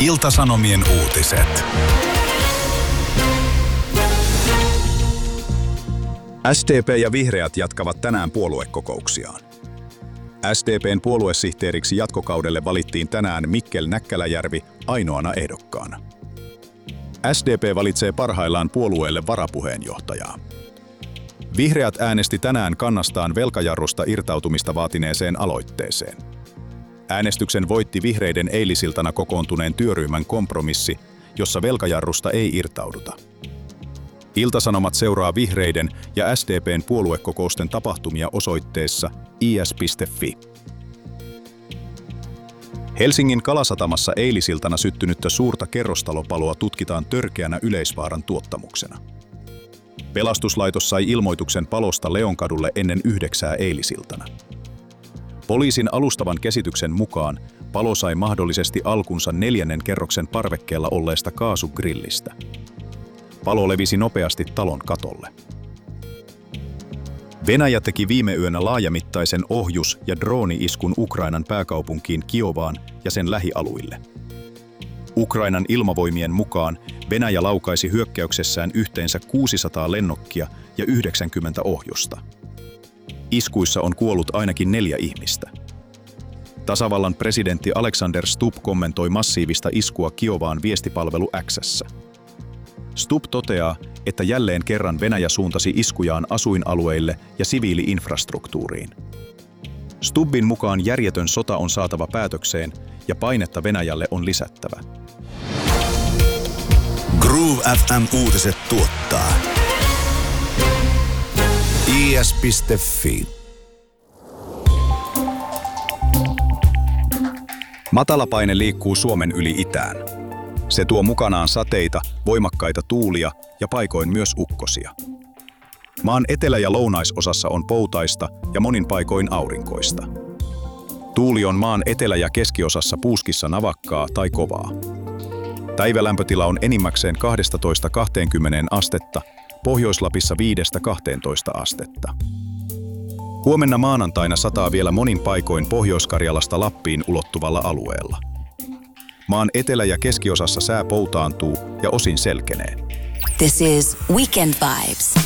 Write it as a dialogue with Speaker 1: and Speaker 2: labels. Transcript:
Speaker 1: Ilta-Sanomien uutiset. SDP ja Vihreät jatkavat tänään puoluekokouksiaan. SDP:n puoluesihteeriksi jatkokaudelle valittiin tänään Mikkel Näkkäläjärvi ainoana ehdokkaana. SDP valitsee parhaillaan puolueelle varapuheenjohtajaa. Vihreät äänesti tänään kannastaan velkajarrusta irtautumista vaatineeseen aloitteeseen. Äänestyksen voitti vihreiden eilisiltana kokoontuneen työryhmän kompromissi, jossa velkajarrusta ei irtauduta. Ilta-Sanomat seuraa vihreiden ja SDP:n puoluekokousten tapahtumia osoitteessa is.fi. Helsingin Kalasatamassa eilisiltana syttynyttä suurta kerrostalopaloa tutkitaan törkeänä yleisvaaran tuottamuksena. Pelastuslaitos sai ilmoituksen palosta Leonkadulle ennen 9 eilisiltana. Poliisin alustavan käsityksen mukaan palo sai mahdollisesti alkunsa 4. kerroksen parvekkeella olleesta kaasugrillistä. Palo levisi nopeasti talon katolle. Venäjä teki viime yönä laajamittaisen ohjus- ja drooni-iskun Ukrainan pääkaupunkiin Kiovaan ja sen lähialuille. Ukrainan ilmavoimien mukaan Venäjä laukaisi hyökkäyksessään yhteensä 600 lennokkia ja 90 ohjusta. Iskuissa on kuollut ainakin 4 ihmistä. Tasavallan presidentti Alexander Stubb kommentoi massiivista iskua Kiovaan viestipalvelu X:ssä. Stubb toteaa, että jälleen kerran Venäjä suuntasi iskujaan asuinalueille ja siviili-infrastruktuuriin. Stubbin mukaan järjetön sota on saatava päätökseen ja painetta Venäjälle on lisättävä.
Speaker 2: Groove FM uutiset tuottaa is.fi.
Speaker 1: Matalapaine liikkuu Suomen yli itään. Se tuo mukanaan sateita, voimakkaita tuulia ja paikoin myös ukkosia. Maan etelä- ja lounaisosassa on poutaista ja monin paikoin aurinkoista. Tuuli on maan etelä- ja keskiosassa puuskissa navakkaa tai kovaa. Päivälämpötila on enimmäkseen 12–20 astetta, Pohjois-Lapissa 5–12 astetta. Huomenna maanantaina sataa vielä monin paikoin Pohjois-Karjalasta Lappiin ulottuvalla alueella. Maan etelä- ja keskiosassa sää poutaantuu ja osin selkenee.
Speaker 3: This is Weekend Vibes.